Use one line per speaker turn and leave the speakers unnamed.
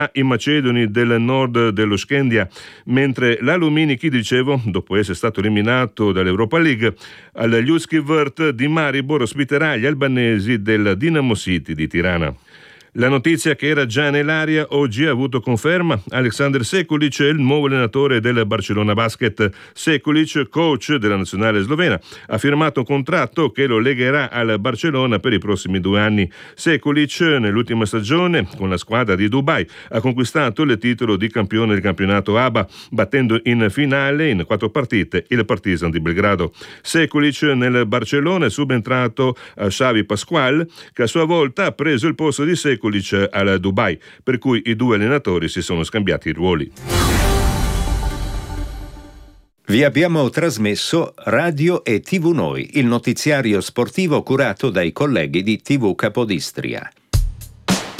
i macedoni del nord dello Scandia, mentre l'Aluminiki, dicevo, dopo essere stato eliminato dall'Europa League, al Ljudsky Vrt di Maribor ospiterà gli albanesi del Dinamo City di Tirana. La notizia che era già nell'aria oggi ha avuto conferma. Aleksandar Sekulic è il nuovo allenatore del Barcellona Basket. Sekulic, coach della nazionale slovena, ha firmato un contratto che lo legherà al Barcellona per i prossimi 2 anni. Sekulic nell'ultima stagione con la squadra di Dubai ha conquistato il titolo di campione del campionato ABA, battendo in finale in 4 partite il Partizan di Belgrado. Sekulic nel Barcellona è subentrato a Xavi Pascual, che a sua volta ha preso il posto di Sekulic al Dubai, per cui i 2 allenatori si sono scambiati i ruoli.
Vi abbiamo trasmesso Radio e TV Noi, il notiziario sportivo curato dai colleghi di TV Capodistria.